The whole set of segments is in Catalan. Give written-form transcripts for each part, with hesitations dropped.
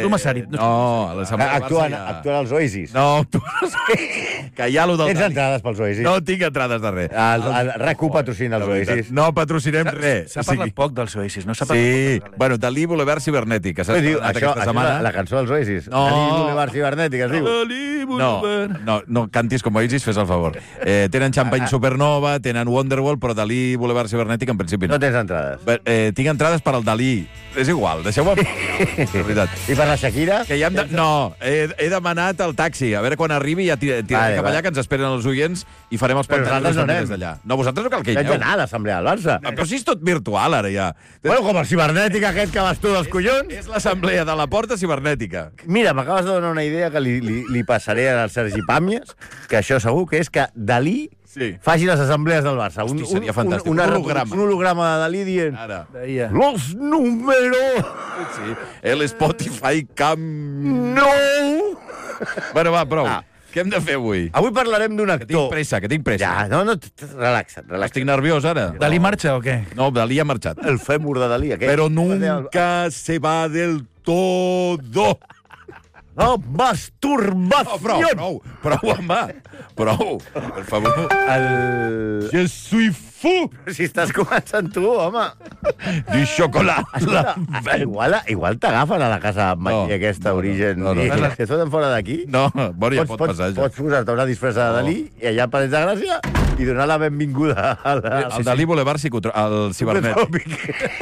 Massari. No, a l'Assemblea del Barça Actuen els Oasis. No, que hi ha lo del Tens Dalí. entrades pels Oasis? No tinc entrades de res. El RAC1 patrocina els Oasis. No patrocinem res. S'ha parlat poc dels Oasis, no s'ha parlat Sí, poc. bueno, Dalí Boulevard Cibernètic, que s'ha Diu, estrenat això aquesta setmana. la cançó dels Oasis. No. Dalí Boulevard Cibernètic, es diu. Dalí, Boulevard. No cantis com Oasis, fes el favor. Tenen Champagne Supernova, tenen Wonderwall, però Dalí Boulevard Cibernètic en principi no. No tens entrades. Tinc entrades per al Dalí. És igual, deixeu-me de veritat. I per la Shakira? Que ja hem no, he demanat el taxi. A veure quan arribi ja tirarem cap allà, que ens esperen els oients i farem els Però nosaltres no des anem. d'allà. No, vosaltres no cal que hi Haig aneu. d'anar a l'Assemblea del Barça. Però si és tot virtual, ara ja. Bueno, com el cibernètic aquest que vas tu dels collons. És l'assemblea de la porta cibernètica. Mira, m'acabes de donar una idea que li passaré al Sergi Pàmies, que això segur que és que Dalí faci les assemblees del Barça. Hosti, seria fantàstic. Un holograma. Un holograma de Dalí dient... Ara. Los números... Sí. El Spotify Cam... No! Bueno, va, prou. Què hem de fer avui? Avui parlarem d'un Que tinc actor. pressa, que tinc pressa. Ja, no, relaxa't. Estic nerviós, ara. Dalí marxa o què? No, Dalí ha marxat. El fèmur de Dalí, aquest. Però nunca se va del todo. No, masturbació! Prou, home. Prou. Per favor. Je suis fou Si estàs començant tu, home. du xocolat. Igual t'agafen a la casa amb No, aquesta origen. no. I que et foten fora d'aquí. No, bueno, ja pot passar, ja. Pots posar-te una disfressa de Dalí i allà al Parets de Gràcia i donar la benvinguda a la... El Dalí Boulevard al cibernètic.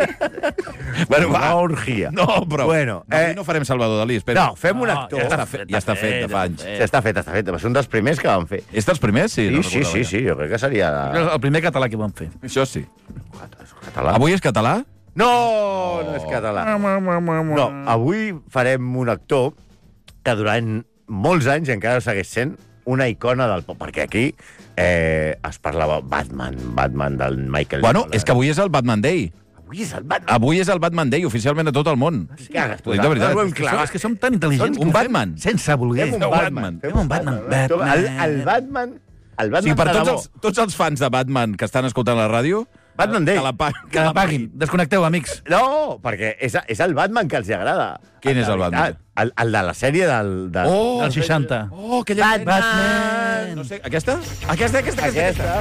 Bueno, Una va. orgia. No, però... Bueno, avui no farem Salvador Dalí, espera. No, fem un actor. Ja està fet de fa anys. Ja està fet. Va ser un dels primers que vam fer. És dels primers? Sí, no Sí, recordava sí, jo crec que seria... El primer català que vam fer. ja. Això sí. Català. Avui és català? No és català. No, avui farem un actor que durant molts anys, encara ho segueix sent, una icona del pop, perquè aquí es parlava Batman del Michael Bueno, Jordan. és que avui és el Batman Day. Avui és el Batman. Avui és el Batman Day, oficialment a tot el món. Cagues, Ho dic de veritat. És que som tan intel·ligents. Un Batman. Sense voler. Fem un Batman. Fem un Batman. El Batman... El Batman Sí, per de debò. tots els fans de Batman que estan escoltant la ràdio, Batman Day. Que la paguin. Desconnecteu, amics. No, perquè és el Batman que els agrada. Quin és el Batman? El de la sèrie del... Oh, Del 60. Oh, aquella... Batman. No sé, aquesta? Aquesta.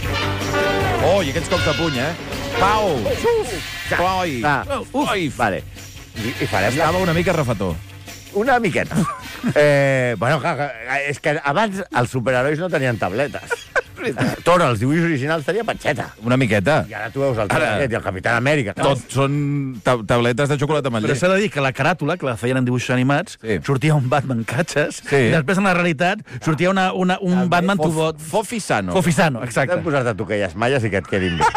Oh, i aquests cops de puny, Pau! Oi! Oi! Vale. I farem Estava una mica refetó. una miqueta. Bueno, clar, és que abans els superherois no tenien tabletes. Thor, els dibuixos originals, tenia patxeta. Una miqueta. I ara tu veus el Target i el Capitán Amèrica. Tots són tabletes de xocolata amb Però llet. s'ha de dir que la caràtula, que la feien en dibuixos animats, sortia un Batman catxes, Sí. i després en la realitat sortia un Batman tubot. Fofisano. Fofisano, Has exacte. de posar-te tu aquelles malles i que et quedin bé.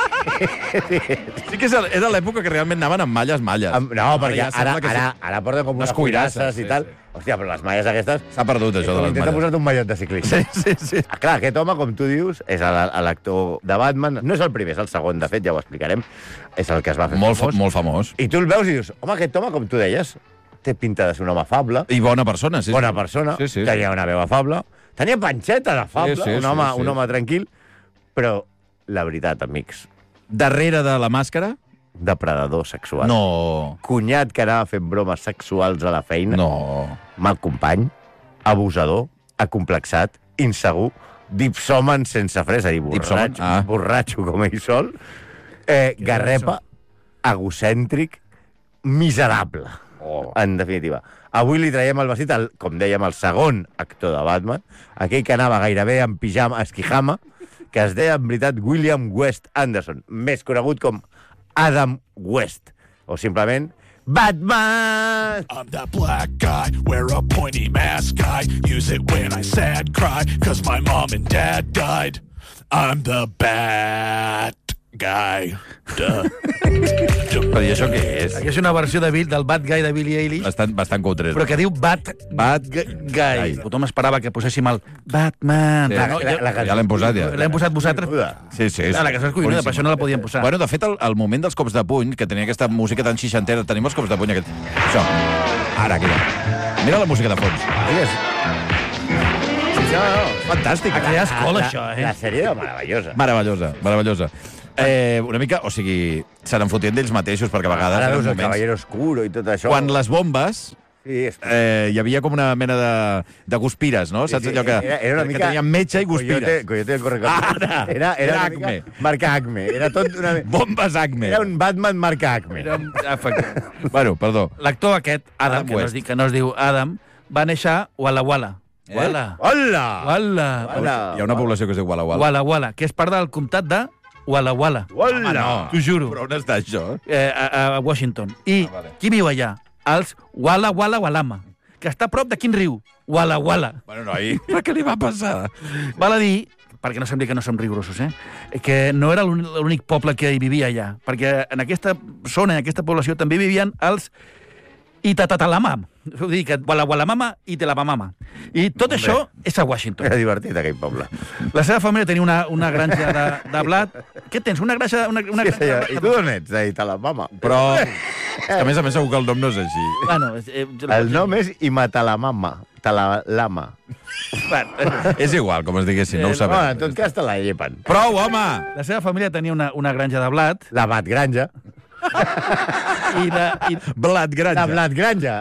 Sí que era l'època que realment anaven amb malles. No, perquè ja sembla que ara porten com unes unes cuirasses cuirasses, i tal. sí. Hòstia, però les malles aquestes... S'ha perdut, això de les Intenta malles. posar-te un mallot de ciclista. Sí. Clar, aquest home, com tu dius, és l'actor de Batman. No és el primer, és el segon, de fet, ja ho explicarem. És el que es va fer Molt famós. I tu el veus i dius, home, aquest home, com tu deies, té pinta de ser un home afable, I bona persona, sí. bona persona, Sí. tenia una veu afable, tenia panxeta d'afable, Sí, un home tranquil, però la veritat, amics, Darrere de la màscara? depredador sexual. No. Cunyat que anava fent bromes sexuals a la feina. No. Mal company, abusador, acomplexat, insegur, dipsòman sense fre, és a dir, Dipsòman, borratxo com ell sol, garrepa, egocèntric, miserable, en definitiva. Avui li traiem el vestit, com dèiem, el segon actor de Batman, aquell que anava gairebé en pijama, esquijama, que es deia, en veritat, William West Anderson, més conegut com Adam West, o simplement Batman! I'm that black guy, wear a pointy mask guy, use it when I sad cry, cause my mom and dad died. I'm the bad guy. Duh. Però i això què és? Aquí és una versió del Bad Guy de Billie Eilish, Bastant cutre. però que diu Bad Guy. Tothom esperava que poséssim el Batman. Sí. No, Ja l'hem posat, ja. L'hem posat vosaltres. Sí. La cançó és collonuda, per això no la podíem posar. Bueno, de fet, el moment dels cops de puny, que tenia aquesta música tan xixantera, tenim els cops de puny aquest... Això. Ara, aquí. Mira la música de fons. Fantàstic. A crear escola, això, La sèrie era meravellosa. Meravellosa. Una mica, o sigui, se n'en fotien d'ells mateixos, perquè a vegades... Ara eren veus el moments- Caballero Oscuro i tot això. Quan les bombes Sí, hi havia com una mena de guspires, no? Saps allò que era una mica... que tenien metge i guspires? Coyote del Correcamino. Ara! Era Acme. marca Acme. Era tot una... Bombes Acme. Era un Batman marca Acme. Bueno, perdó. L'actor aquest, Adam, que no es diu Adam, va néixer a Walla Walla. Walla. Hola! Walla. Hi ha una població que es diu Walla Walla. Walla Walla, que és part del comtat de Walla Walla. Hola! no. T'ho juro. Però on està això? A Washington. I qui viu allà? Els Walla Walla Wallama, que està a prop de quin riu? Walla Walla. Bueno, noi, però què li va passar? Val a dir, perquè no sembli que no som rigorosos, que no era l'únic poble que hi vivia allà, perquè en aquesta zona, en aquesta població, també vivien els Itatalamam. Vull dir que Walla Walla Mama i Telabamama. I tot això és a Washington. Era divertit, aquell poble. La seva família tenia una granja de blat. Què tens? Una granja... Una Sí, granja senyor. de I tu d'on ets? De la mama. Però, a més segur que el nom no és així. Bueno, El nom és Imatalamama. Talalama. És igual, com es diguessin, no ho No, sabem. en tot cas te la llepen. Prou, home! La seva família tenia una granja de blat La Bat Granja. i Blat granja. La Blat Granja.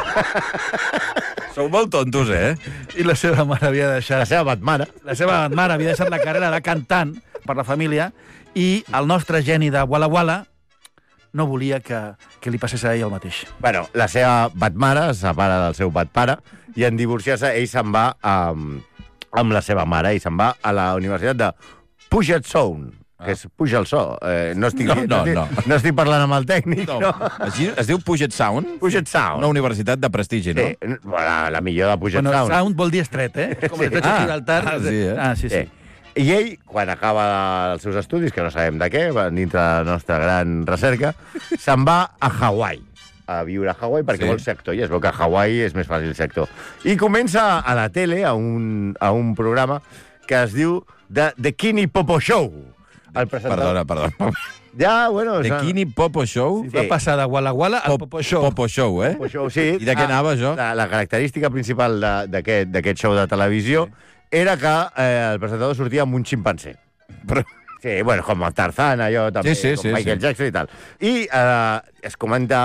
Sou molt tontos, i la seva mare havia deixat... La seva Batmana. La seva mare havia deixat la carrera de cantant per la família i el nostre geni de Walla Walla no volia que li passés a ell el mateix. Bueno, la seva Batmare es separa del seu Batpare i en divorciar-se ell se'n va amb la seva mare i se'n va a la Universitat de Puget Sound, que és Puja el so. No estic parlant amb el tècnic, no. Així es diu Puget Sound? Puget Sound. Una universitat de prestigi, no? Sí, la millor de Puget Sound. Sound vol dir estret, Com el estret de Gibraltar. Sí. I ell, quan acaba els seus estudis, que no sabem de què, dintre de la nostra gran recerca, se'n va a Hawaii, a viure a Hawaii, perquè vol ser actor, i es veu que a Hawaii és més fàcil ser actor. I comença a la tele, a un programa que es diu The Kini Popo Show. Perdona. Ja, bueno... The Kini Popo Show? Va passar de Walla Walla al Popo Show. Popo Show, Popo Show, sí. I de què anava, això? La característica principal d'aquest show de televisió era que el presentador sortia amb un ximpanzé. Sí, bueno, com el Tarzan, allò també, com Michael Jackson i tal. I es comenta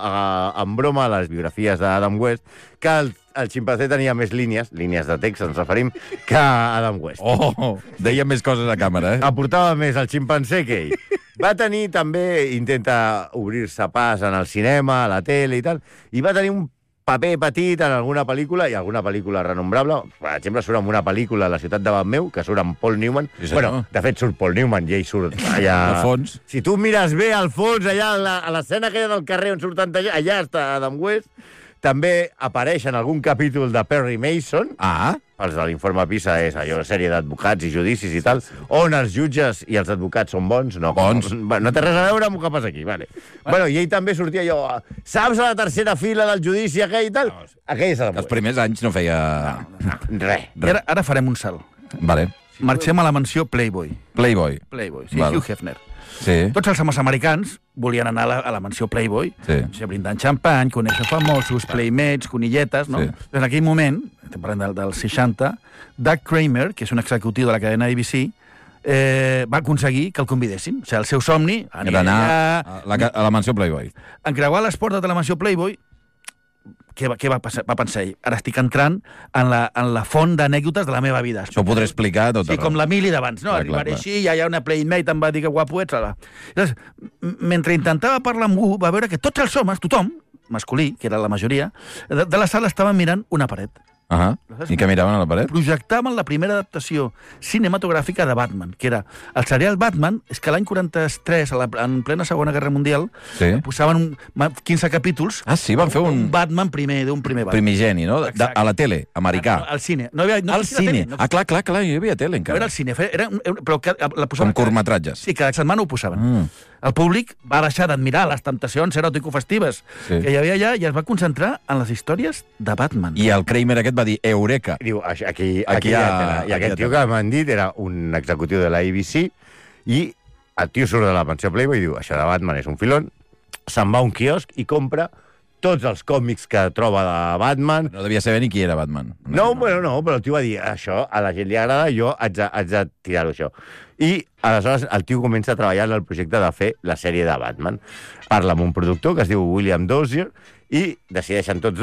en broma a les biografies d'Adam West que el ximpanzé tenia més línies de text, ens referim, que Adam West. Oh, deia més coses a càmera, Aportava més el ximpanzé que ell. Va tenir també, intenta obrir-se pas en el cinema, a la tele i tal, i va tenir un paper petit en alguna pel·lícula, i alguna pel·lícula renombrable. Per exemple, surt en una pel·lícula, La ciutat davant meu, que surt amb Paul Newman. Sí, bueno, de fet, surt Paul Newman i ell surt allà... Al fons. Si tu mires bé al fons, allà a l'escena aquella del carrer on surt tanta gent, allà està Adam West. També apareix en algun capítol de Perry Mason. Els de l'Informe PISA és allò, una sèrie d'advocats i judicis i tal, on els jutges i els advocats són bons. No té res a veure amb el que passa aquí, vale. Bueno, i ell també sortia allò... Saps a la tercera fila del judici aquell i tal? Aquell és el... Els primers anys no feia... Res. I ara farem un salt. Vale. Marxem a la mansió Playboy. Playboy, sí, Hugh Hefner. Sí. Tots els homes americans volien anar a la mansió Playboy, brindant xampany, conèixer famosos, playmates, conilletes, no? En aquell moment, estem parlant dels 60, Doug Kramer, que és un executiu de la cadena ABC, va aconseguir que el convidessin. O sigui, el seu somni... Era anar a la mansió Playboy. Encreuar les portes de la mansió Playboy, què va pensar ell? Ara estic entrant en la font d'anècdotes de la meva vida. Això ho podré explicar tot arreu. Sí, com la Mili d'abans, no? Arribaré així, ja hi ha una playmate, em va dir que guapo ets. Llavors, mentre intentava parlar amb algú, va veure que tots els homes, tothom, masculí, que era la majoria, de la sala estaven mirant una paret. I què miraven a la paret? Projectaven la primera adaptació cinematogràfica de Batman, que era el serial Batman. És que l'any 43, en plena Segona Guerra Mundial, posaven 15 capítols. Sí, van fer un Batman d'un primer Batman. Primigeni, no? A la tele, americà. Al cine. Al cine. Clar, hi havia tele encara. Era al cine, però la Com posaven... curtmetratges. Sí, cada setmana ho posaven. El públic va deixar d'admirar les temptacions eròtico-festives que hi havia allà i es va concentrar en les històries de Batman. I el Kramer aquest va dir, eureka. Diu, aquí I aquest tio que m'han dit era un executiu de la ABC i el tio surt de la pensió Playboy i diu, això de Batman és un filón, se'n va a un quiosc i compra tots els còmics que troba de Batman. No devia saber ni qui era Batman. No, però el tio va dir, això a la gent li agrada, jo haig de tirar-ho això. I aleshores el tio comença a treballar en el projecte de fer la sèrie de Batman. Parla amb un productor que es diu William Dozier i decideixen tots